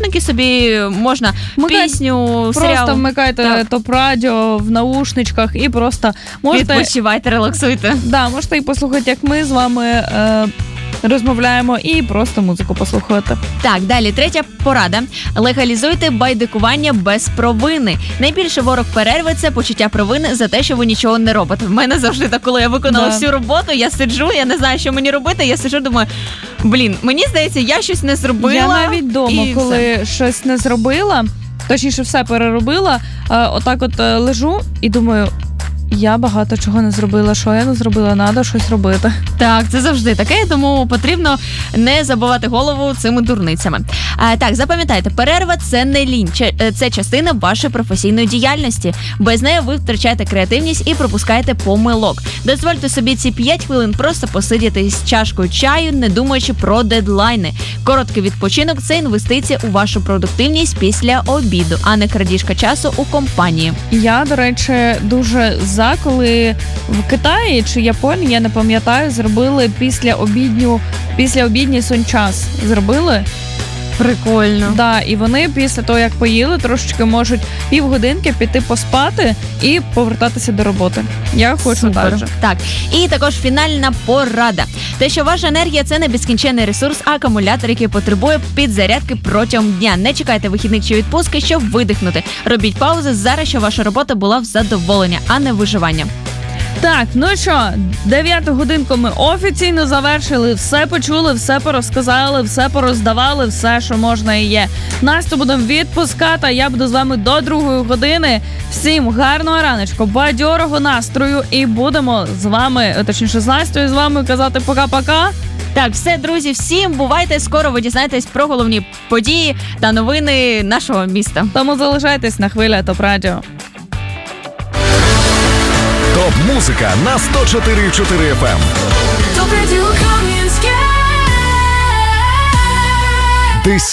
навушники собі, можна пісню, серіал. Просто вмикайте топ-радіо в наушничках і просто можете... Відпочивайте, релаксуйте. Да, можете і послухати, як ми з вами розмовляємо, і просто музику послухати. Так, далі, третя порада. Легалізуйте байдикування без провини. Найбільший ворог перерви – це почуття провини за те, що ви нічого не робите. В мене завжди так, коли я виконала всю роботу, я сиджу, я не знаю, що мені робити, я сиджу, думаю, мені здається, я щось не зробила. Я навіть вдома, коли щось не зробила, точніше все переробила, отак от лежу і думаю, я багато чого не зробила, що я не зробила, треба щось робити. Так, це завжди таке, тому потрібно не забивати голову цими дурницями. Так, запам'ятайте, перерва – це не лінь, це частина вашої професійної діяльності. Без неї ви втрачаєте креативність і пропускаєте помилок. Дозвольте собі ці 5 хвилин просто посидіти з чашкою чаю, не думаючи про дедлайни. Короткий відпочинок – це інвестиція у вашу продуктивність після обіду, а не крадіжка часу у компанії. Я, до речі, дуже коли в Китаї чи Японії, я не пам'ятаю, зробили післяобідній сон-час. Зробили? Прикольно. Да, і вони після того, як поїли, трошечки можуть півгодинки піти поспати і повертатися до роботи. Я хочу так же. Так, і також фінальна порада. Те, що ваша енергія – це не безкінченний ресурс, а акумулятор, який потребує підзарядки протягом дня. Не чекайте вихідних чи відпустки, щоб видихнути. Робіть паузи зараз, щоб ваша робота була в задоволення, а не виживання. Так, ну що, 9-ту годинку ми офіційно завершили, все почули, все порозказали, все пороздавали, все, що можна і є. Настю будемо відпускати, а я буду з вами до 2-ї години. Всім гарного раночку, бадьорого настрою і будемо з вами, точніше з Настю, з вами казати пока-пока. Так, все, друзі, всім бувайте, скоро ви дізнаєтесь про головні події та новини нашого міста. Тому залишайтесь на хвилі ТОП-радіо. ТОП-музика на 104.4 FM. ТОП-радіо Кам'янське.